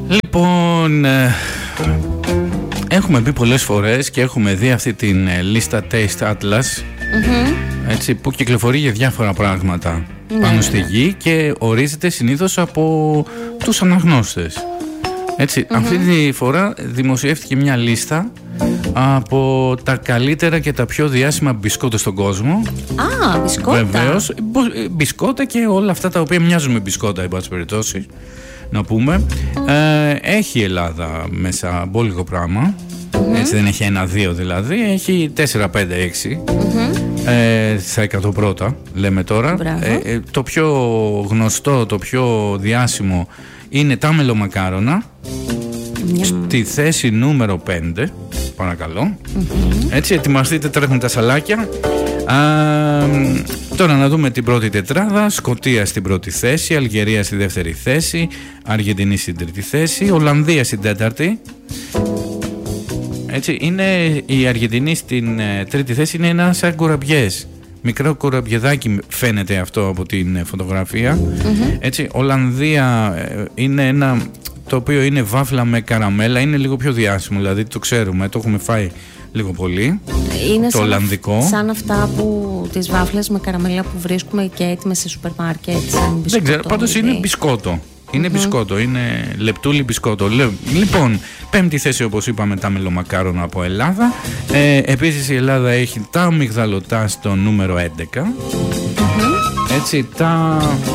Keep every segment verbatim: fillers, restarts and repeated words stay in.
Λοιπόν, ε, έχουμε πει πολλές φορές και έχουμε δει αυτή την ε, λίστα Taste Atlas, mm-hmm. έτσι, που κυκλοφορεί για διάφορα πράγματα mm-hmm. πάνω στη γη και ορίζεται συνήθως από τους αναγνώστες. Έτσι, mm-hmm. αυτή τη φορά δημοσιεύτηκε μια λίστα από τα καλύτερα και τα πιο διάσημα μπισκότα στον κόσμο. Α, μπισκότα. Βεβαίως, μπισκότα και όλα αυτά τα οποία μοιάζουν με μπισκότα, εν πάση περιπτώσει. Να πούμε, ε, έχει η Ελλάδα μέσα μπόλικο πράγμα, mm-hmm. έτσι, δεν έχει ένα-δύο δηλαδή, έχει τέσσερα, πέντε, έξι mm-hmm. ε, στα εκατό πρώτα, λέμε τώρα. ε, ε, Το πιο γνωστό, το πιο διάσημο είναι τα μελομακάρονα, mm. στη θέση νούμερο πέντε, παρακαλώ. Mm-hmm. Έτσι, ετοιμαστείτε, τρέχουν τα σαλάκια. Α, τώρα να δούμε την πρώτη τετράδα. Σκωτία στην πρώτη θέση, Αλγερία στη δεύτερη θέση, Αργεντινή στην τρίτη θέση, Ολλανδία στην τέταρτη. Έτσι, είναι η Αργεντινή στην ε, τρίτη θέση, είναι ένα σαν κουραμπιές. Μικρό κουραμπιεδάκι φαίνεται αυτό από την φωτογραφία. Mm-hmm. Έτσι, Ολλανδία ε, είναι ένα το οποίο είναι βάφλα με καραμέλα, είναι λίγο πιο διάσημο, δηλαδή το ξέρουμε, το έχουμε φάει λίγο πολύ. Είναι το σαν, Ολλανδικό. Σαν αυτά που τις βάφλες με καραμέλα που βρίσκουμε και έτοιμες σε σούπερ μάρκετ. Δεν ξέρω, πάντως είναι μπισκότο. Είναι mm-hmm. μπισκότο, είναι λεπτούλι μπισκότο. Λοιπόν, πέμπτη θέση όπως είπαμε τα μελομακάρονα από Ελλάδα. Ε, επίσης η Ελλάδα έχει τα αμυγδαλωτά στο νούμερο έντεκα. Mm-hmm. Έτσι, τα...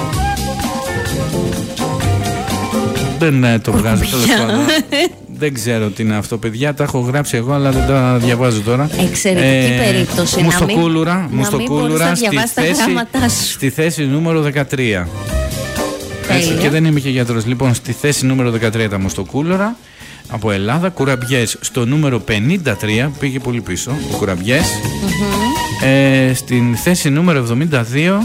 Δεν το βγάζω τέλος πάντων. Δεν ξέρω τι είναι αυτό, παιδιά. Τα έχω γράψει εγώ, αλλά δεν τα διαβάζω τώρα. Εξαιρετική ε, περίπτωση. Μουστοκούλουρα, μουστοκούλουρα στη, θέση, στη θέση νούμερο δεκατρία. Έτσι, και δεν είμαι και γιατρός. Λοιπόν, στη θέση νούμερο δεκατρία τα μουστοκούλουρα από Ελλάδα. Κουραμπιές στο νούμερο πενήντα τρία, πήγε πολύ πίσω. Κουραμπιές. Mm-hmm. Ε, στην θέση νούμερο εβδομήντα δύο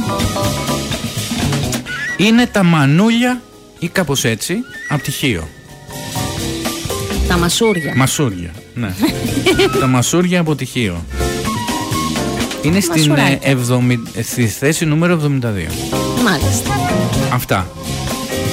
είναι τα μανούλια ή κάπως έτσι από τυχείο. Τα μασούρια. Μασούρια, ναι. Τα μασούρια από τυχείο. Είναι στην, ε, εβδομήντα, στη θέση νούμερο εβδομήντα δύο. Μάλιστα. Αυτά.